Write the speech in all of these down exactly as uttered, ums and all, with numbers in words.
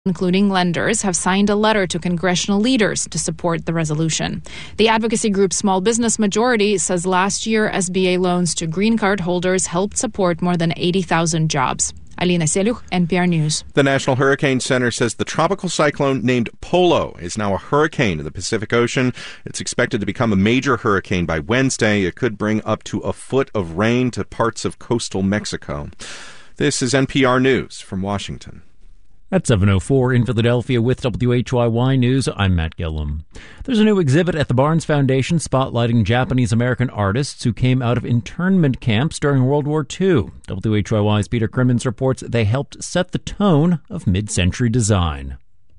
including lenders, have signed a letter to congressional leaders to support the resolution. The advocacy group Small Business Majority says last year S B A loans to green card holders helped support more than eighty thousand jobs. Alina Seluch, N P R News. The National Hurricane Center says the tropical cyclone named Polo is now a hurricane in the Pacific Ocean. It's expected to become a major hurricane by Wednesday. It could bring up to a foot of rain to parts of coastal Mexico. This is N P R News from Washington. At seven oh four in Philadelphia with W H Y Y News, I'm Matt Gillum. There's a new exhibit at the Barnes Foundation spotlighting Japanese-American artists who came out of internment camps during World War Two. W H Y Y's Peter Crimmins reports they helped set the tone of mid-century design.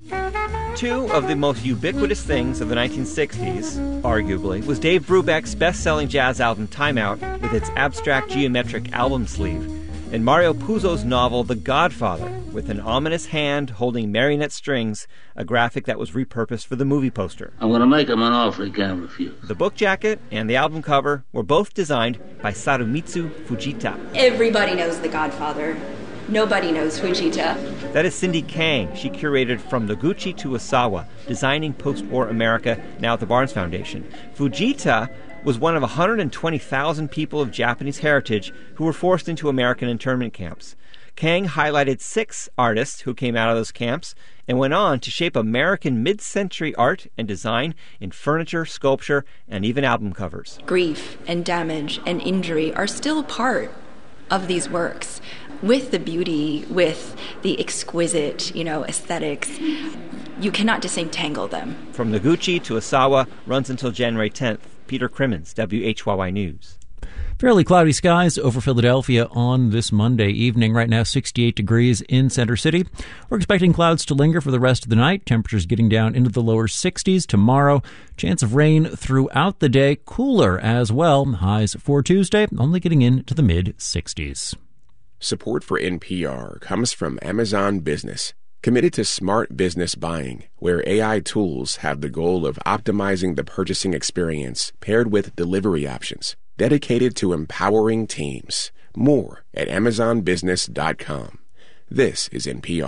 Two of the most ubiquitous things of the nineteen sixties, arguably, was Dave Brubeck's best-selling jazz album Time Out with its abstract geometric album sleeve, and Mario Puzo's novel The Godfather, with an ominous hand holding marionette strings, a graphic that was repurposed for the movie poster. I'm going to make him an offer he can't refuse. The book jacket and the album cover were both designed by Sarumitsu Fujita. Everybody knows The Godfather. Nobody knows Fujita. That is Cindy Kang. She curated From Noguchi to Osawa, designing post-war America, now at the Barnes Foundation. Fujita was one of one hundred twenty thousand people of Japanese heritage who were forced into American internment camps. Kang highlighted six artists who came out of those camps and went on to shape American mid-century art and design in furniture, sculpture, and even album covers. Grief and damage and injury are still part of these works. With the beauty, with the exquisite, you know, aesthetics, you cannot disentangle them. From Noguchi to Osawa runs until January tenth. Peter Crimmins, W H Y Y News. Fairly cloudy skies over Philadelphia on this Monday evening. Right now, sixty-eight degrees in Center City. We're expecting clouds to linger for the rest of the night. Temperatures getting down into the lower sixties tomorrow. Chance of rain throughout the day. Cooler as well. Highs for Tuesday only getting into the mid-sixties. Support for N P R comes from Amazon Business, committed to smart business buying, where A I tools have the goal of optimizing the purchasing experience paired with delivery options, dedicated to empowering teams. More at amazon business dot com. This is N P R.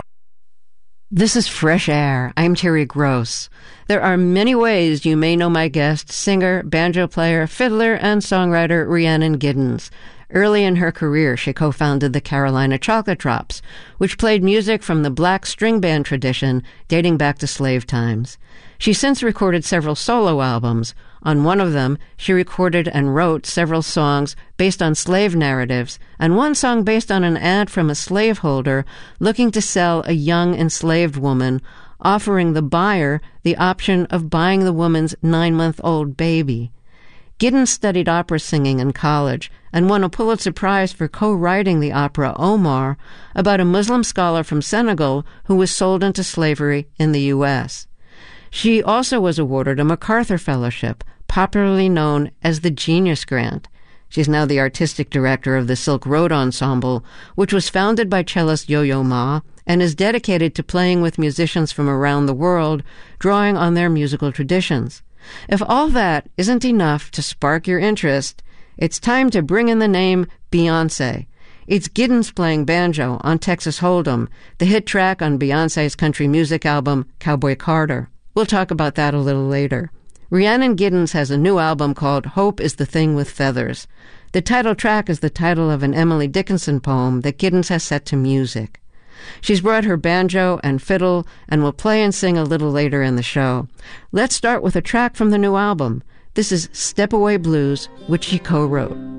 This is Fresh Air. I'm Terry Gross. There are many ways you may know my guest, singer, banjo player, fiddler, and songwriter Rhiannon Giddens. Early in her career, she co-founded the Carolina Chocolate Drops, which played music from the black string band tradition dating back to slave times. She's since recorded several solo albums. On one of them, she recorded and wrote several songs based on slave narratives, and one song based on an ad from a slaveholder looking to sell a young enslaved woman, offering the buyer the option of buying the woman's nine-month-old baby. Giddens studied opera singing in college and won a Pulitzer Prize for co-writing the opera Omar, about a Muslim scholar from Senegal who was sold into slavery in the U S She also was awarded a MacArthur Fellowship, popularly known as the Genius Grant. She's now the artistic director of the Silk Road Ensemble, which was founded by cellist Yo-Yo Ma and is dedicated to playing with musicians from around the world, drawing on their musical traditions. If all that isn't enough to spark your interest, it's time to bring in the name Beyoncé. It's Giddens playing banjo on Texas Hold'em, the hit track on Beyoncé's country music album, Cowboy Carter. We'll talk about that a little later. Rhiannon Giddens has a new album called Hope is the Thing with Feathers. The title track is the title of an Emily Dickinson poem that Giddens has set to music. She's brought her banjo and fiddle and will play and sing a little later in the show. Let's start with a track from the new album. This is Step Away Blues, which she co-wrote.